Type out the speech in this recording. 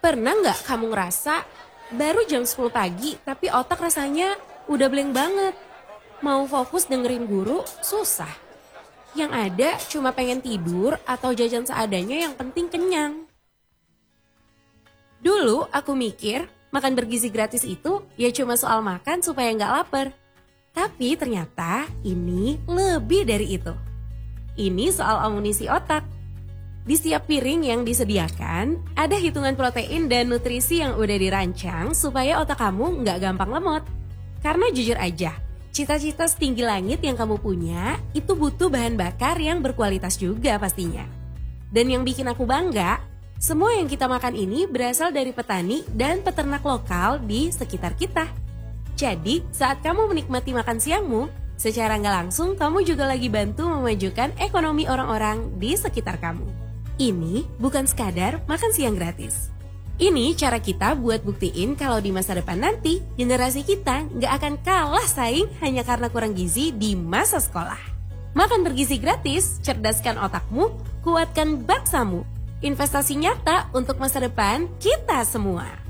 Pernah nggak kamu ngerasa baru jam 10 pagi tapi otak rasanya udah blank banget? Mau fokus dengerin guru susah. Yang ada cuma pengen tidur atau jajan seadanya yang penting kenyang. Dulu aku mikir makan bergizi gratis itu ya cuma soal makan supaya nggak lapar. Tapi ternyata ini lebih dari itu. Ini soal amunisi otak. Di setiap piring yang disediakan, ada hitungan protein dan nutrisi yang udah dirancang supaya otak kamu nggak gampang lemot. Karena jujur aja, cita-cita setinggi langit yang kamu punya itu butuh bahan bakar yang berkualitas juga pastinya. Dan yang bikin aku bangga, semua yang kita makan ini berasal dari petani dan peternak lokal di sekitar kita. Jadi, saat kamu menikmati makan siangmu, secara nggak langsung kamu juga lagi bantu memajukan ekonomi orang-orang di sekitar kamu. Ini bukan sekadar makan siang gratis. Ini cara kita buat buktiin kalau di masa depan nanti, generasi kita nggak akan kalah saing hanya karena kurang gizi di masa sekolah. Makan bergizi gratis, cerdaskan otakmu, kuatkan bangsamu. Investasi nyata untuk masa depan kita semua.